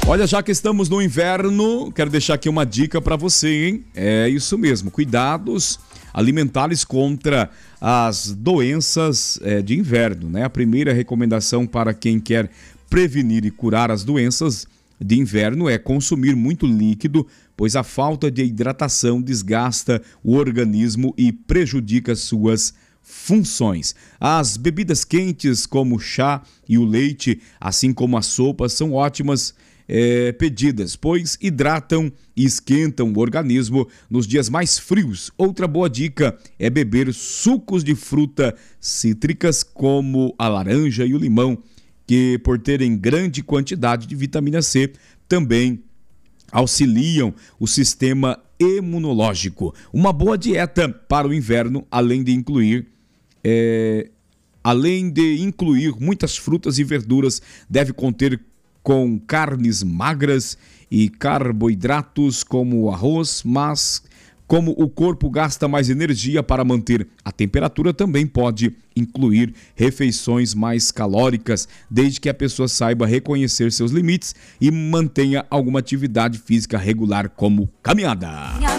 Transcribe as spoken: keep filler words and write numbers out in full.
Olha, já que estamos no inverno, quero deixar aqui uma dica para você, hein? É isso mesmo, cuidados alimentares contra as doenças é, de inverno, né? A primeira recomendação para quem quer prevenir e curar as doenças de inverno é consumir muito líquido, pois a falta de hidratação desgasta o organismo e prejudica suas funções. As bebidas quentes, como o chá e o leite, assim como as sopas, são ótimas É, pedidas, pois hidratam e esquentam o organismo nos dias mais frios. Outra boa dica é beber sucos de fruta cítricas como a laranja e o limão, que por terem grande quantidade de vitamina C, também auxiliam o sistema imunológico. Uma boa dieta para o inverno, além de incluir é, além de incluir muitas frutas e verduras, deve conter com carnes magras e carboidratos como o arroz, mas como o corpo gasta mais energia para manter a temperatura, também pode incluir refeições mais calóricas, desde que a pessoa saiba reconhecer seus limites e mantenha alguma atividade física regular como caminhada.